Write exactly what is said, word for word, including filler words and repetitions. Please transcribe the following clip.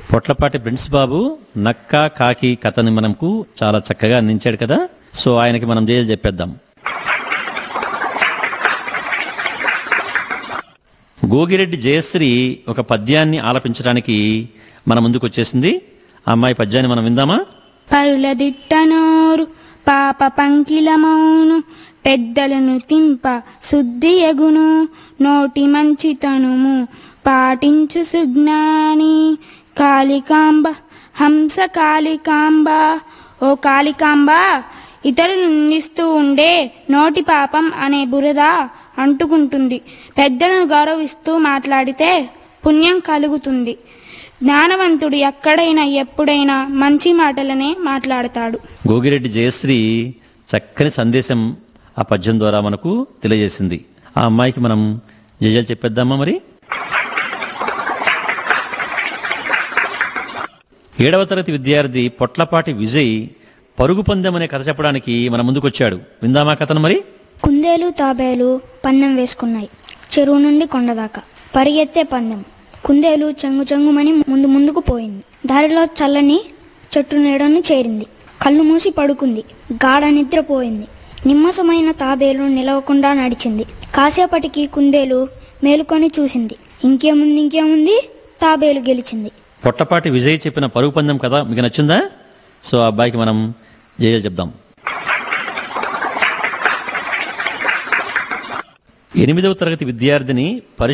Potlapati prince బాబు నక్క కాకి కథని మనకు చాలా చక్కగా అందించాడు కదా. సో ఆయనకి మనం జైలు చెప్పేద్దాం. గోగిరెడ్డి జయశ్రీ ఒక పద్యాన్ని ఆలపించడానికి మన ముందుకు వచ్చేసింది. ఆ అమ్మాయి పద్యాన్ని మనం విందామా? పరుల దిట్టనోరు పాప పంకిలమౌను, పెద్దలను తింప శుద్ధి ఎగును, నోటి మంచితనుము పాటించు సుజ్ఞాని. కాళికాంబ హంస కాళికాంబ, ఓ కాళికాంబ, ఇతరులు నిందిస్తూ ఉండే నోటి పాపం అనే బురద అంటుకుంటుంది. పెద్దలను గౌరవిస్తూ మాట్లాడితే పుణ్యం కలుగుతుంది. జ్ఞానవంతుడు ఎక్కడైనా ఎప్పుడైనా మంచి మాటలనే మాట్లాడతాడు. గోగిరెడ్డి జయశ్రీ చక్కని సందేశం ఆ పద్యం ద్వారా మనకు తెలియజేసింది. ఆ అమ్మాయికి మనం జయజలు చెప్పేద్దామా మరి? ఏడవ తరగతి విద్యార్థి పొట్లపాటి విజయ్ పరుగు పందెం అనే కథ చెప్పడానికి మన ముందుకొచ్చాడు. విందామా కథను మరి? కుందేలు తాబేలు పందెం వేసుకున్నాయి చెరువు నుండి కొండదాకా. పరిగెత్తే పందెం. కుందేలు చెంగు చెంగుమని ముందు ముందుకు పోయింది. దారిలో చల్లని చెట్టు నీడను చేరింది. కళ్ళు మూసి పడుకుంది. గాఢ నిద్రపోయింది. నిమ్మసమైన తాబేలు నిలవకుండా నడిచింది. కాసేపటికి కుందేలు మేలుకొని చూసింది. ఇంకేముంది ఇంకేముంది తాబేలు గెలిచింది. పొట్లపాటి విజయ్ చెప్పిన పరుగు పందెం కథ మీకు నచ్చిందా? సో ఆ అబ్బాయికి మనం జయజలు చెప్దాం. ఎనిమిదవ తరగతి విద్యార్థిని